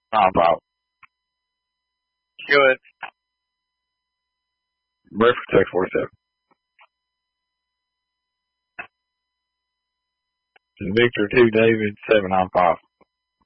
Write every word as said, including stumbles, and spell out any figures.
nine five. Go ahead. Breakfast text forty-seven. Victor two David seven nine five.